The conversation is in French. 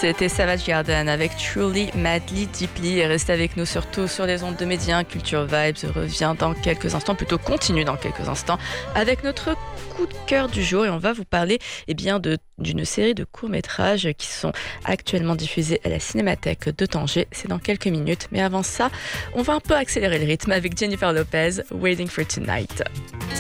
c'était Savage Garden avec Truly, Madly, Deeply. Et restez avec nous surtout sur les ondes de Média. Culture Vibes revient dans quelques instants, plutôt continue dans quelques instants, avec notre coup de cœur du jour. Et on va vous parler d'une série de courts-métrages qui sont actuellement diffusés à la Cinémathèque de Tanger. C'est dans quelques minutes. Mais avant ça, on va un peu accélérer le rythme avec Jennifer Lopez, Waiting for Tonight.